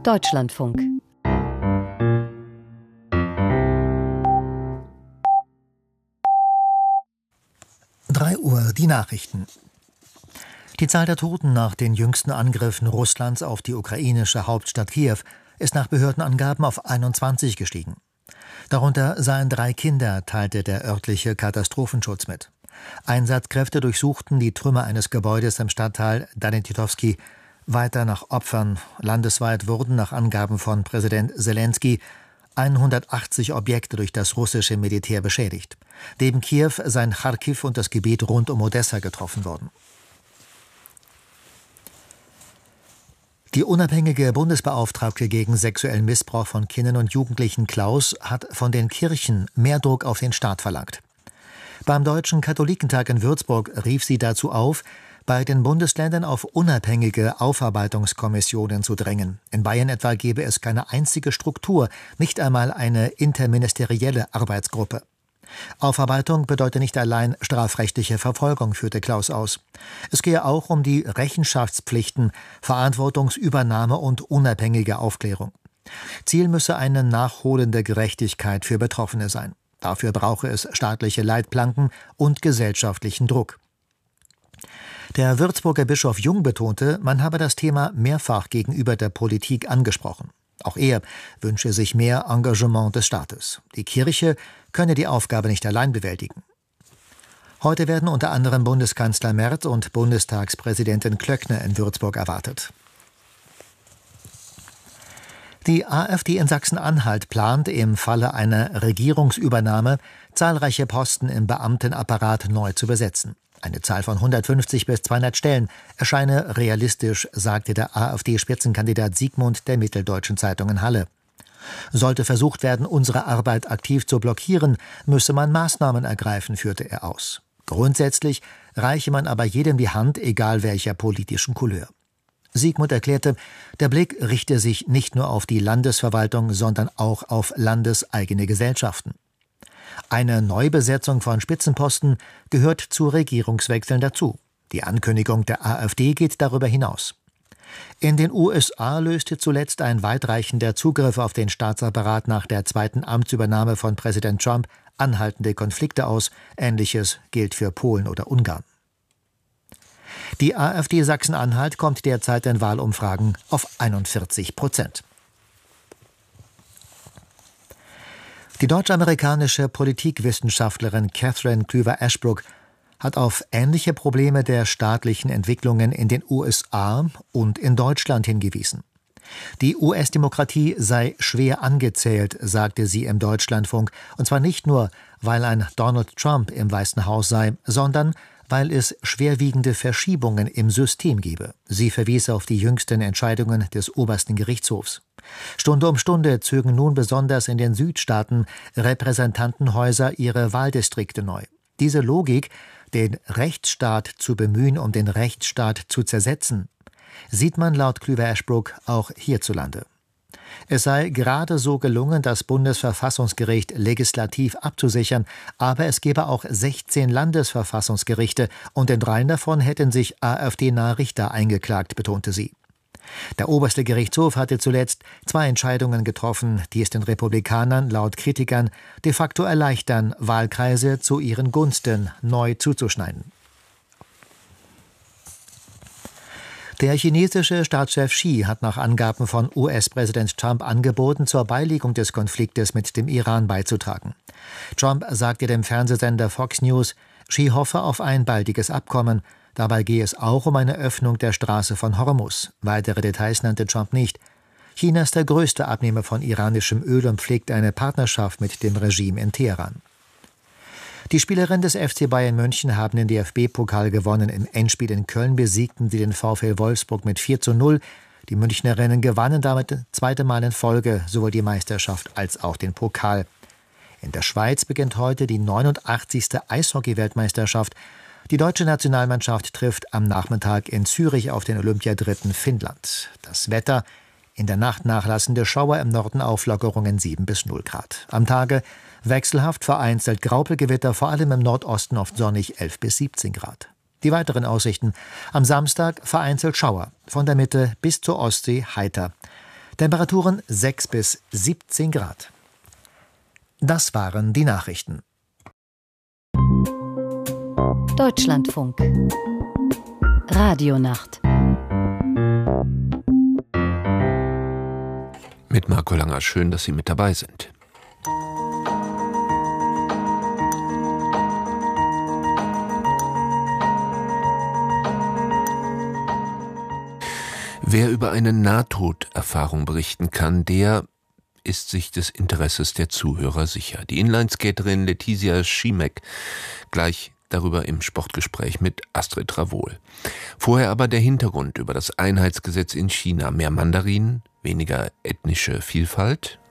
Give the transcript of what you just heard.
Deutschlandfunk. Uhr, die Nachrichten. Die Zahl der Toten nach den jüngsten Angriffen Russlands auf die ukrainische Hauptstadt Kiew ist nach Behördenangaben auf 21 gestiegen. Darunter seien 3 Kinder, teilte der örtliche Katastrophenschutz mit. Einsatzkräfte durchsuchten die Trümmer eines Gebäudes im Stadtteil Danetitowski. Weiter nach Opfern. Landesweit wurden nach Angaben von Präsident Selenskyj 180 Objekte durch das russische Militär beschädigt. Neben Kiew seien Charkiw und das Gebiet rund um Odessa getroffen worden. Die unabhängige Bundesbeauftragte gegen sexuellen Missbrauch von Kindern und Jugendlichen Klaus hat von den Kirchen mehr Druck auf den Staat verlangt. Beim Deutschen Katholikentag in Würzburg rief sie dazu auf, bei den Bundesländern auf unabhängige Aufarbeitungskommissionen zu drängen. In Bayern etwa gebe es keine einzige Struktur, nicht einmal eine interministerielle Arbeitsgruppe. Aufarbeitung bedeutet nicht allein strafrechtliche Verfolgung, führte Klaus aus. Es gehe auch um die Rechenschaftspflichten, Verantwortungsübernahme und unabhängige Aufklärung. Ziel müsse eine nachholende Gerechtigkeit für Betroffene sein. Dafür brauche es staatliche Leitplanken und gesellschaftlichen Druck. Der Würzburger Bischof Jung betonte, man habe das Thema mehrfach gegenüber der Politik angesprochen. Auch er wünsche sich mehr Engagement des Staates. Die Kirche könne die Aufgabe nicht allein bewältigen. Heute werden unter anderem Bundeskanzler Merz und Bundestagspräsidentin Klöckner in Würzburg erwartet. Die AfD in Sachsen-Anhalt plant im Falle einer Regierungsübernahme, zahlreiche Posten im Beamtenapparat neu zu besetzen. Eine Zahl von 150 bis 200 Stellen erscheine realistisch, sagte der AfD-Spitzenkandidat Siegmund der Mitteldeutschen Zeitung in Halle. Sollte versucht werden, unsere Arbeit aktiv zu blockieren, müsse man Maßnahmen ergreifen, führte er aus. Grundsätzlich reiche man aber jedem die Hand, egal welcher politischen Couleur. Siegmund erklärte, der Blick richte sich nicht nur auf die Landesverwaltung, sondern auch auf landeseigene Gesellschaften. Eine Neubesetzung von Spitzenposten gehört zu Regierungswechseln dazu. Die Ankündigung der AfD geht darüber hinaus. In den USA löste zuletzt ein weitreichender Zugriff auf den Staatsapparat nach der zweiten Amtsübernahme von Präsident Trump anhaltende Konflikte aus. Ähnliches gilt für Polen oder Ungarn. Die AfD Sachsen-Anhalt kommt derzeit in Wahlumfragen auf 41%. Die deutsch-amerikanische Politikwissenschaftlerin Catherine Klüver-Ashbrook hat auf ähnliche Probleme der staatlichen Entwicklungen in den USA und in Deutschland hingewiesen. Die US-Demokratie sei schwer angezählt, sagte sie im Deutschlandfunk, und zwar nicht nur, weil ein Donald Trump im Weißen Haus sei, sondern weil es schwerwiegende Verschiebungen im System gebe. Sie verwies auf die jüngsten Entscheidungen des obersten Gerichtshofs. Stunde um Stunde zögen nun besonders in den Südstaaten Repräsentantenhäuser ihre Wahldistrikte neu. Diese Logik, den Rechtsstaat zu bemühen, um den Rechtsstaat zu zersetzen, sieht man laut Klüver-Ashbrook auch hierzulande. Es sei gerade so gelungen, das Bundesverfassungsgericht legislativ abzusichern, aber es gebe auch 16 Landesverfassungsgerichte und in 3 davon hätten sich AfD-nahe Richter eingeklagt, betonte sie. Der oberste Gerichtshof hatte zuletzt 2 Entscheidungen getroffen, die es den Republikanern laut Kritikern de facto erleichtern, Wahlkreise zu ihren Gunsten neu zuzuschneiden. Der chinesische Staatschef Xi hat nach Angaben von US-Präsident Trump angeboten, zur Beilegung des Konfliktes mit dem Iran beizutragen. Trump sagte dem Fernsehsender Fox News, Xi hoffe auf ein baldiges Abkommen. Dabei gehe es auch um eine Öffnung der Straße von Hormuz. Weitere Details nannte Trump nicht. China ist der größte Abnehmer von iranischem Öl und pflegt eine Partnerschaft mit dem Regime in Teheran. Die Spielerinnen des FC Bayern München haben den DFB-Pokal gewonnen. Im Endspiel in Köln besiegten sie den VfL Wolfsburg mit 4:0. Die Münchnerinnen gewannen damit das 2. Mal in Folge sowohl die Meisterschaft als auch den Pokal. In der Schweiz beginnt heute die 89. Eishockey-Weltmeisterschaft. Die deutsche Nationalmannschaft trifft am Nachmittag in Zürich auf den Olympiadritten Finnland. Das Wetter: in der Nacht nachlassende Schauer, im Norden Auflockerungen 7 bis 0 Grad. Am Tage wechselhaft, vereinzelt Graupelgewitter, vor allem im Nordosten oft sonnig 11 bis 17 Grad. Die weiteren Aussichten: am Samstag vereinzelt Schauer, von der Mitte bis zur Ostsee heiter. Temperaturen 6 bis 17 Grad. Das waren die Nachrichten. Deutschlandfunk. Radionacht. Mit Marco Langer. Schön, dass Sie mit dabei sind. Wer über eine Nahtoderfahrung berichten kann, der ist sich des Interesses der Zuhörer sicher. Die Inlineskaterin Letizia Schimek gleich darüber im Sportgespräch mit Astrid Ravohl. Vorher aber der Hintergrund über das Einheitsgesetz in China. Mehr Mandarinen, weniger ethnische Vielfalt.